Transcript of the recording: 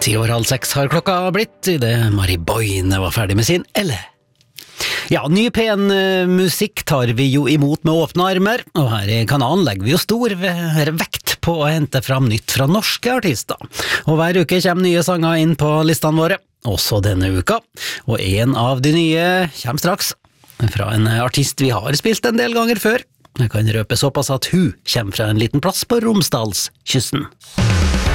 10:30 har klokka blitt, I det Marie Boine var ferdig med sin Elle. Ja, ny pen musikk tar vi jo imot med åpne armer, og her I kanalen legger vi jo stor vekt på å hente fram nytt fra norske artister. Og hver uke kommer nye sanger inn på listene våre, også denne uka, og en av de nye kommer straks, fra en artist vi har spilt en del ganger før. Jeg kan røpe såpass at hun kommer fra en liten plass på Romsdalskysten.